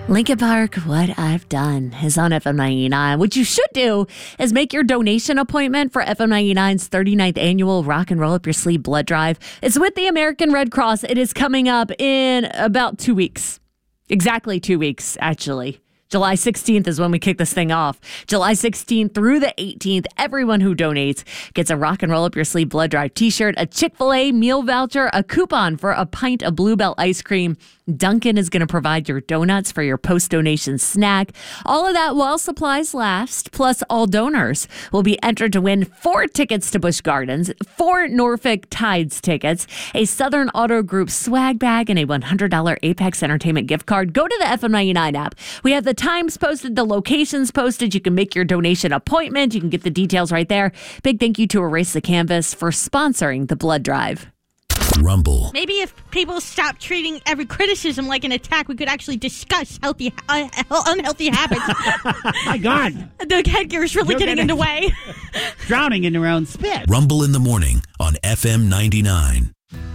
Linkin Park, What I've Done is on FM 99. What you should do is make your donation appointment for FM 99's 39th annual Rock and Roll Up Your Sleeve blood drive. It's with the American Red Cross. It is coming up in about 2 weeks. Exactly 2 weeks, actually. July 16th is when we kick this thing off. July 16th through the 18th, everyone who donates gets a Rock and Roll Up Your Sleeve blood drive t-shirt, a Chick-fil-A meal voucher, a coupon for a pint of Bluebell ice cream. Dunkin' is going to provide your donuts for your post-donation snack. All of that while supplies last. Plus, all donors will be entered to win 4 tickets to Busch Gardens, 4 Norfolk Tides tickets, a Southern Auto Group swag bag, and a $100 Apex Entertainment gift card. Go to the FM99 app. We have the times posted, the locations posted. You can make your donation appointment. You can get the details right there. Big thank you to Erase the Canvas for sponsoring the blood drive. Rumble. Maybe if people stop treating every criticism like an attack, we could actually discuss unhealthy habits. My God. The headgear is really getting in the way. Drowning in their own spit. Rumble in the morning on FM 99.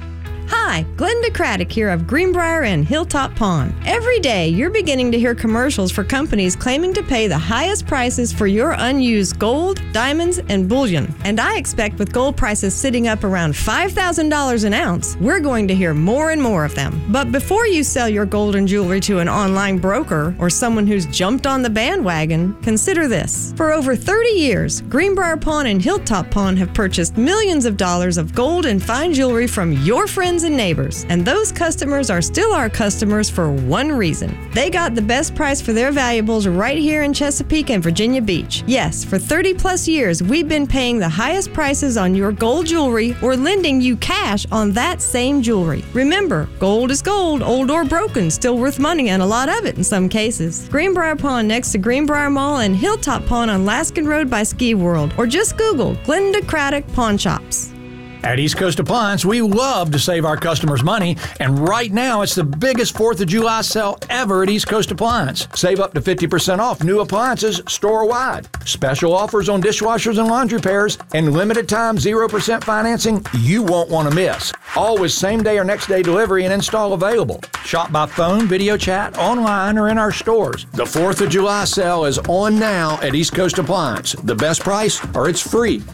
Hi, Glenda Craddock here of Greenbrier and Hilltop Pond. Every day, you're beginning to hear commercials for companies claiming to pay the highest prices for your unused gold, diamonds, and bullion. And I expect with gold prices sitting up around $5,000 an ounce, we're going to hear more and more of them. But before you sell your gold and jewelry to an online broker or someone who's jumped on the bandwagon, consider this. For over 30 years, Greenbrier Pawn and Hilltop Pawn have purchased millions of dollars of gold and fine jewelry from your friends and neighbors. And those customers are still our customers for one reason. They got the best price for their valuables right here in Chesapeake and Virginia Beach. Yes, for 30 plus years, we've been paying the highest prices on your gold jewelry or lending you cash on that same jewelry. Remember, gold is gold, old or broken, still worth money and a lot of it in some cases. Greenbrier Pawn next to Greenbrier Mall and Hilltop Pawn on Laskin Road by Ski World. Or just Google Glenda Craddock Pawn Shops. At East Coast Appliance, we love to save our customers money, and right now it's the biggest 4th of July sale ever at East Coast Appliance. Save up to 50% off new appliances store-wide. Special offers on dishwashers and laundry pairs, and limited time 0% financing you won't want to miss. Always same-day or next-day delivery and install available. Shop by phone, video chat, online, or in our stores. The 4th of July sale is on now at East Coast Appliance. The best price, or it's free.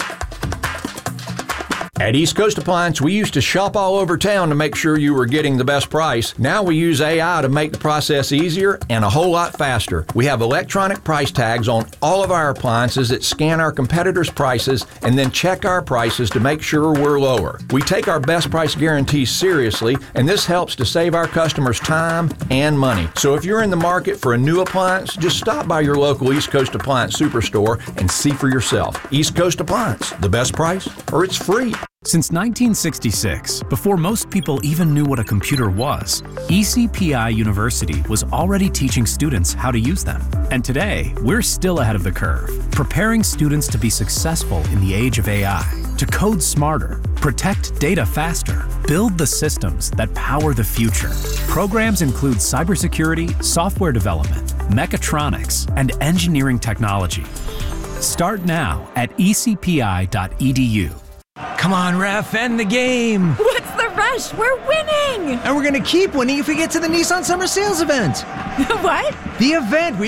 At East Coast Appliance, we used to shop all over town to make sure you were getting the best price. Now we use AI to make the process easier and a whole lot faster. We have electronic price tags on all of our appliances that scan our competitors' prices and then check our prices to make sure we're lower. We take our best price guarantee seriously, and this helps to save our customers time and money. So if you're in the market for a new appliance, just stop by your local East Coast Appliance Superstore and see for yourself. East Coast Appliance, the best price, or it's free. Since 1966, before most people even knew what a computer was, ECPI University was already teaching students how to use them. And today, we're still ahead of the curve, preparing students to be successful in the age of AI, to code smarter, protect data faster, build the systems that power the future. Programs include cybersecurity, software development, mechatronics, and engineering technology. Start now at ecpi.edu. Come on, ref, end the game. What's the rush? We're winning. And we're going to keep winning if we get to the Nissan Summer Sales event. What? The event where